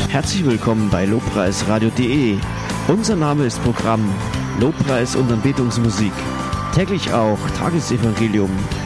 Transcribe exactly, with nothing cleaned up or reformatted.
Herzlich willkommen bei lobpreisradio punkt de. Unser Name ist Programm Lobpreis und Anbetungsmusik. Täglich auch Tagesevangelium